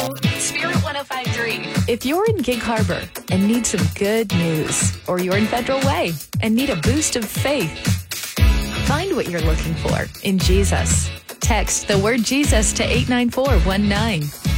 Spirit 105.3. If you're in Gig Harbor and need some good news, or you're in Federal Way and need a boost of faith, find what you're looking for in Jesus. Text the word Jesus to 89419.